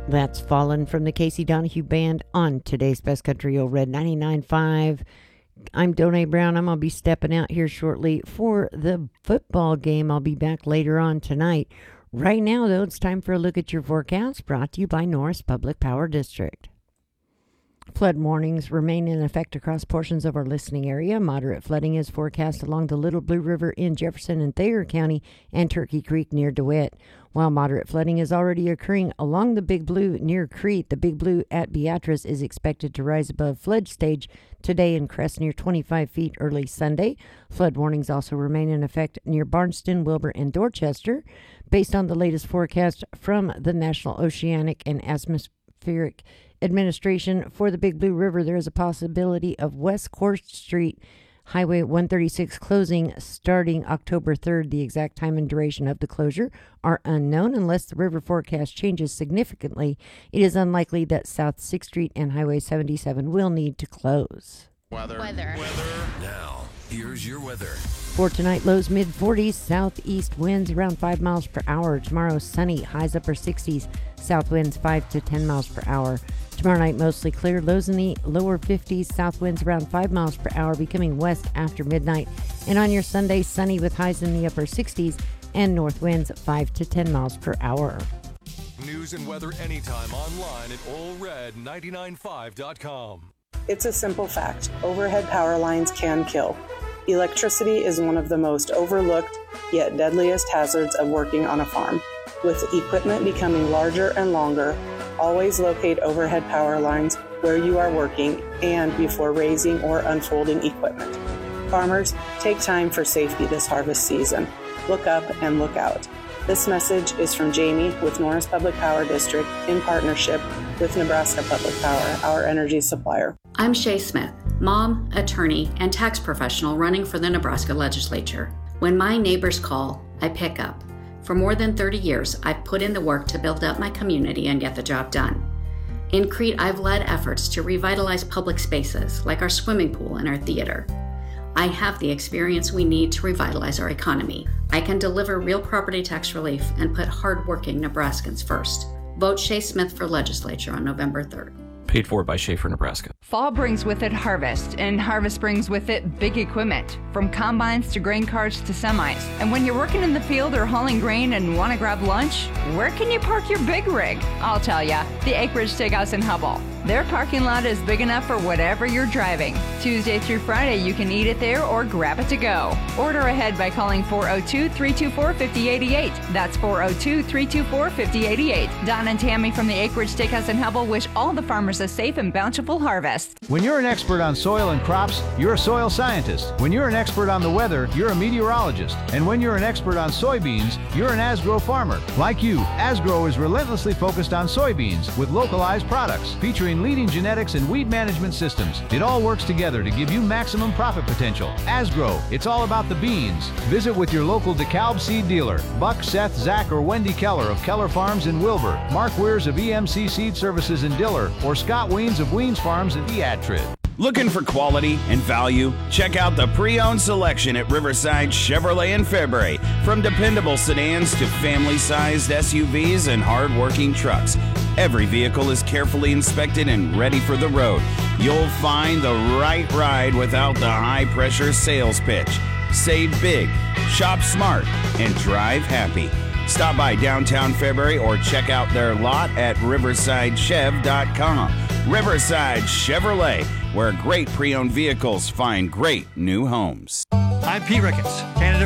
That's Fallen from the Casey Donahue Band on today's Best Country Old Red 99.5. I'm Donay Brown. I'm going to be stepping out here shortly for the football game. I'll be back later on tonight. Right now, though, it's time for a look at your forecast brought to you by Norris Public Power District. Flood warnings remain in effect across portions of our listening area. Moderate flooding is forecast along the Little Blue River in Jefferson and Thayer County and Turkey Creek near DeWitt. While moderate flooding is already occurring along the Big Blue near Crete, the Big Blue at Beatrice is expected to rise above flood stage today and crest near 25 feet early Sunday. Flood warnings also remain in effect near Barnston, Wilbur, and Dorchester. Based on the latest forecast from the National Oceanic and Atmospheric Administration for the Big Blue River, there is a possibility of West Court Street Highway 136 closing starting October 3rd. The exact time and duration of the closure are unknown. Unless the river forecast changes significantly, it is unlikely that South 6th Street and Highway 77 will need to close. Weather. Now, here's your weather. For tonight, lows mid-40s, southeast winds around 5 miles per hour. Tomorrow, sunny, highs upper 60s, south winds 5 to 10 miles per hour. Tomorrow night, mostly clear, lows in the lower 50s, south winds around 5 miles per hour, becoming west after midnight. And on your Sunday, sunny with highs in the upper 60s and north winds 5 to 10 miles per hour. News and weather anytime online at allred995.com. It's a simple fact. Overhead power lines can kill. Electricity is one of the most overlooked yet deadliest hazards of working on a farm. With equipment becoming larger and longer, always locate overhead power lines where you are working and before raising or unfolding equipment. Farmers, take time for safety this harvest season. Look up and look out. This message is from Jamie with Norris Public Power District in partnership with Nebraska Public Power, our energy supplier. I'm Shay Smith, mom, attorney, and tax professional running for the Nebraska legislature. When my neighbors call, I pick up. For more than 30 years, I've put in the work to build up my community and get the job done. In Crete, I've led efforts to revitalize public spaces like our swimming pool and our theater. I have the experience we need to revitalize our economy. I can deliver real property tax relief and put hardworking Nebraskans first. Vote Shay Smith for legislature on November 3rd. Paid for by Schaefer, Nebraska. Fall brings with it harvest, and harvest brings with it big equipment, from combines to grain carts to semis. And when you're working in the field or hauling grain and want to grab lunch, where can you park your big rig? I'll tell ya, the Acreage Steakhouse in Hubbell. Their parking lot is big enough for whatever you're driving. Tuesday through Friday, you can eat it there or grab it to go. Order ahead by calling 402-324-5088. That's 402-324-5088. Don and Tammy from the Acreage Steakhouse in Hubbell wish all the farmers a safe and bountiful harvest. When you're an expert on soil and crops, you're a soil scientist. When you're an expert on the weather, you're a meteorologist. And when you're an expert on soybeans, you're an Asgrow farmer. Like you, Asgrow is relentlessly focused on soybeans with localized products featuring leading genetics and weed management systems. It all works together to give you maximum profit potential. Asgrow, it's all about the beans. Visit with your local DeKalb seed dealer, Buck, Seth, Zach, or Wendy Keller of Keller Farms in Wilbur, Mark Weirs of EMC Seed Services in Diller, or Scott Weens of Weens Farms in Beatrid. Looking for quality and value? Check out the pre-owned selection at Riverside Chevrolet in February. From dependable sedans to family-sized SUVs and hard-working trucks, every vehicle is carefully inspected and ready for the road. You'll find the right ride without the high-pressure sales pitch. Save big, shop smart, and drive happy. Stop by downtown February or check out their lot at riversidechev.com. Riverside Chevrolet, where great pre-owned vehicles find great new homes. I'm Pete Ricketts, candidate